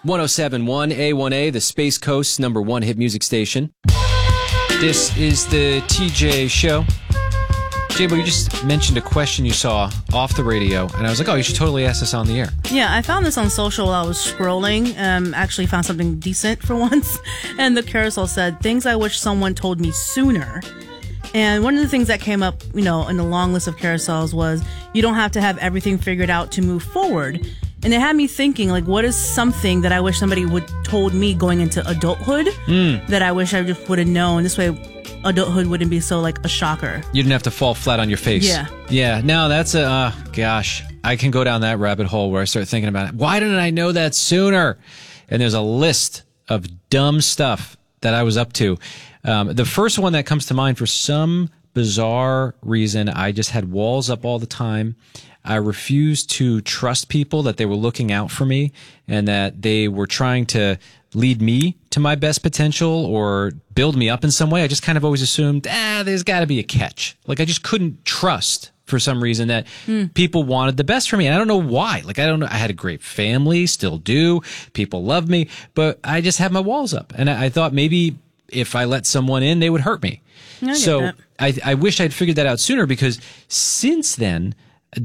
107.1 A1A, the Space Coast's #1 hit music station. This is the TJ Show. J-Bo, you just mentioned a question you saw off the radio, and I was like, oh, you should totally ask this on the air. Yeah, I found this on social while I was scrolling. Actually found something decent for once. And the carousel said, things I wish someone told me sooner. And one of the things that came up, in the long list of carousels was, you don't have to have everything figured out to move forward. And it had me thinking, what is something that I wish somebody would told me going into adulthood that I wish I just would have known? This way, adulthood wouldn't be so a shocker. You didn't have to fall flat on your face. Yeah. No, that's gosh, I can go down that rabbit hole where I start thinking about it. Why didn't I know that sooner? And there's a list of dumb stuff that I was up to. The first one that comes to mind, for some bizarre reason, I just had walls up all the time. I refused to trust people, that they were looking out for me and that they were trying to lead me to my best potential or build me up in some way. I just kind of always assumed, there's got to be a catch. I just couldn't trust for some reason that people wanted the best for me. And I don't know why. I don't know. I had a great family, still do. People love me, but I just had my walls up. And I thought maybe if I let someone in, they would hurt me. So I wish I'd figured that out sooner, because since then,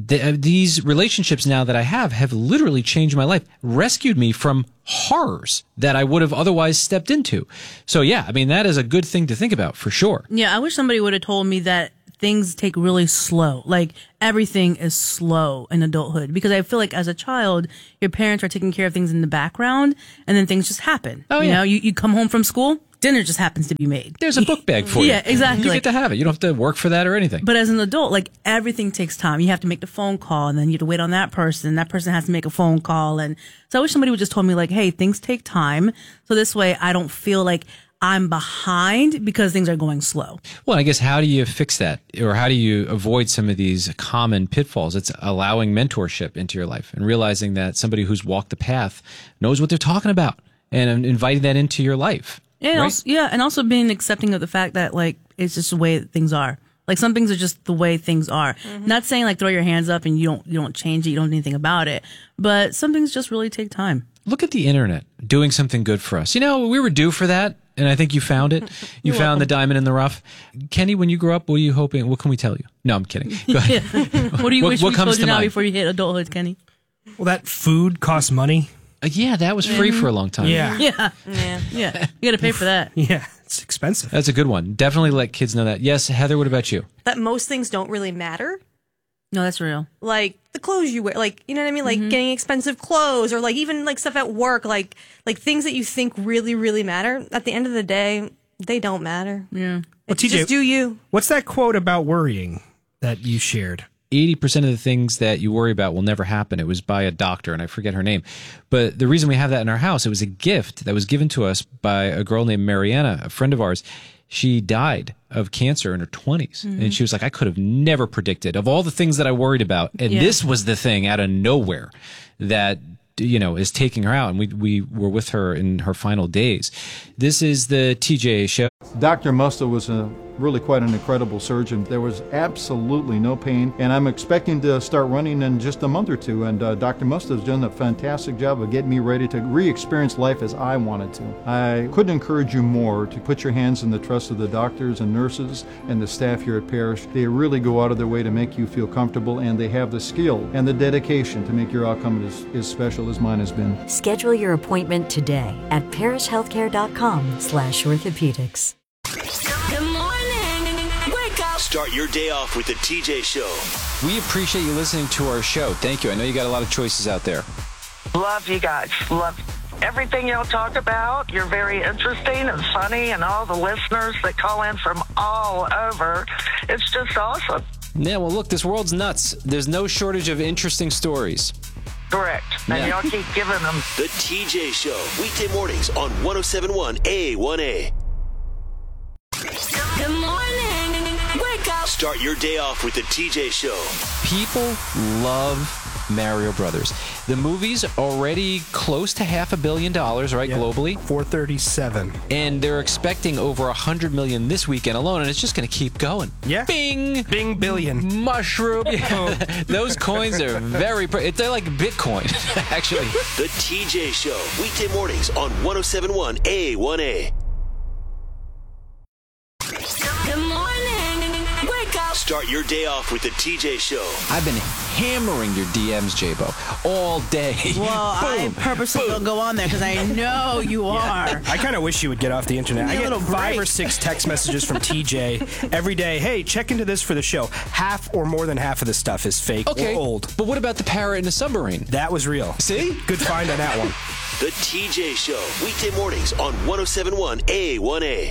these relationships now that I have literally changed my life, rescued me from horrors that I would have otherwise stepped into. So yeah, that is a good thing to think about for sure. Yeah, I wish somebody would have told me that things take really slow. Everything is slow in adulthood, because I feel as a child, your parents are taking care of things in the background and then things just happen. Oh, yeah. You come home from school, dinner just happens to be made. There's a book bag for you. Yeah, exactly. You get to have it. You don't have to work for that or anything. But as an adult, everything takes time. You have to make the phone call, and then you have to wait on that person. That person has to make a phone call. And so I wish somebody would just told me, hey, things take time. So this way I don't feel like I'm behind because things are going slow. Well, I guess, how do you fix that? Or how do you avoid some of these common pitfalls? It's allowing mentorship into your life and realizing that somebody who's walked the path knows what they're talking about, and inviting that into your life. And right? Also being accepting of the fact that it's just the way things are. Some things are just the way things are. Mm-hmm. Not saying throw your hands up and you don't change it, you don't do anything about it. But some things just really take time. Look at the internet doing something good for us. We were due for that, and I think you found it. You found the diamond in the rough. Kenny, when you grow up, what are you hoping? What can we tell you? No, I'm kidding. Go ahead. What do you wish we told you now before you hit adulthood, Kenny? Well, that food costs money. Yeah, that was free for a long time. Yeah. You got to pay for that. Yeah, it's expensive. That's a good one. Definitely let kids know that. Yes, Heather, what about you? That most things don't really matter. No, that's real. The clothes you wear, you know what I mean? Getting expensive clothes, or even stuff at work, like things that you think really, really matter. At the end of the day, they don't matter. Yeah. Well, TJ, just do you. What's that quote about worrying that you shared? 80% of the things that you worry about will never happen. It was by a doctor, and I forget her name. But the reason we have that in our house, it was a gift that was given to us by a girl named Mariana, a friend of ours. She died of cancer in her 20s. Mm-hmm. And she was like, I could have never predicted, of all the things that I worried about. And this was the thing out of nowhere that, is taking her out. And we were with her in her final days. This is the TJ Show. Dr. Musta was really quite an incredible surgeon. There was absolutely no pain, and I'm expecting to start running in just a month or two, and Dr. Musta has done a fantastic job of getting me ready to re-experience life as I wanted to. I couldn't encourage you more to put your hands in the trust of the doctors and nurses and the staff here at Parrish. They really go out of their way to make you feel comfortable, and they have the skill and the dedication to make your outcome as special as mine has been. Schedule your appointment today at parrishhealthcare.com/orthopedics. Good morning. Wake up. Start your day off with the TJ Show. We appreciate you listening to our show. Thank you. I know you got a lot of choices out there. Love you guys. Love everything y'all talk about. You're very interesting and funny, and all the listeners that call in from all over. It's just awesome. Yeah, well, look, this world's nuts. There's no shortage of interesting stories. Correct. And y'all keep giving them. The TJ Show. Weekday mornings on 107.1 A1A. Good morning. Wake up. Start your day off with the TJ Show. People love Mario Brothers. The movie's already close to $500 million, right, globally? 437. And they're expecting over 100 million this weekend alone, and it's just going to keep going. Yeah. Bing! Bing billion. Mushroom. Those coins are they're like Bitcoin, actually. The TJ Show, weekday mornings on 107.1 A1A. Good morning. Wake up. Start your day off with the TJ Show. I've been hammering your DMs, J-Bo, all day. Well, I purposely don't go on there because I know you are. I kind of wish you would get off the internet. I get 5 or 6 text messages from TJ every day. Hey, check into this for the show. Half or more than half of the stuff is fake or old. But what about the parrot in the submarine? That was real. See? Good find on that one. The TJ Show, weekday mornings on 107.1 A1A.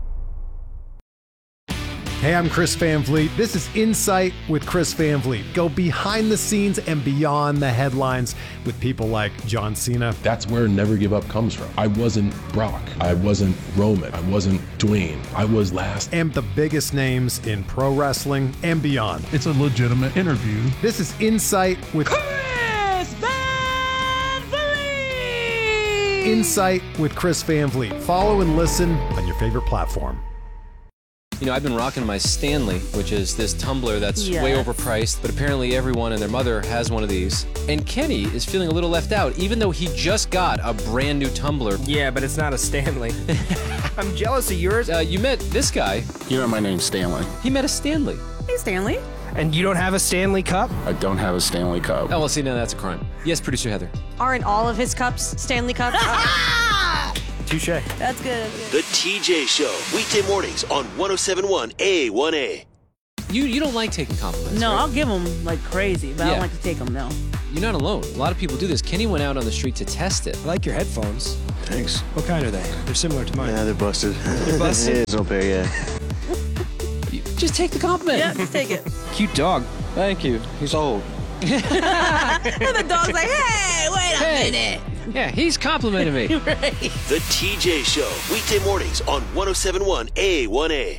Hey, I'm Chris Van Vliet. This is Insight with Chris Van Vliet. Go behind the scenes and beyond the headlines with people like John Cena. That's where Never Give Up comes from. I wasn't Brock. I wasn't Roman. I wasn't Dwayne. I was last. And the biggest names in pro wrestling and beyond. It's a legitimate interview. This is Insight with Chris Van Vliet. Insight with Chris Van Vliet. Follow and listen on your favorite platform. You know, I've been rocking my Stanley, which is this tumbler that's way overpriced, but apparently everyone and their mother has one of these. And Kenny is feeling a little left out, even though he just got a brand new tumbler. Yeah, but it's not a Stanley. I'm jealous of yours. You met this guy. You know my name's Stanley. He met a Stanley. Hey, Stanley. And you don't have a Stanley Cup? I don't have a Stanley Cup. Oh, well, see, now that's a crime. Yes, producer Heather. Aren't all of his cups Stanley Cups? Touche. That's good. The TJ Show, weekday mornings on 107.1 A1A. You don't like taking compliments, No, right? I'll give them like crazy, but I don't like to take them, no. You're not alone. A lot of people do this. Kenny went out on the street to test it. I like your headphones. Thanks. What kind are they? They're similar to mine. Yeah, they're busted. They're busted? It's no pair, yeah. Just take the compliment. Yeah, just take it. Cute dog. Thank you. He's old. And the dog's like, hey, wait a minute. Yeah, he's complimenting me. Right. The TJ Show, weekday mornings on 107.1 A1A.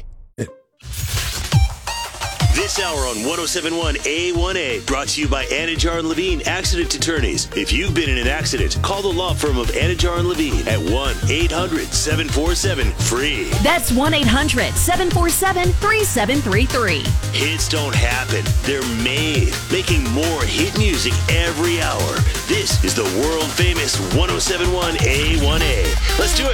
This hour on 107.1 A1A, brought to you by Anajar and Levine Accident Attorneys. If you've been in an accident, call the law firm of Anajar and Levine at 1-800-747-FREE. That's 1-800-747-3733. Hits don't happen, they're made. Making more hit music every hour. This is the world famous 107.1 A1A. Let's do it.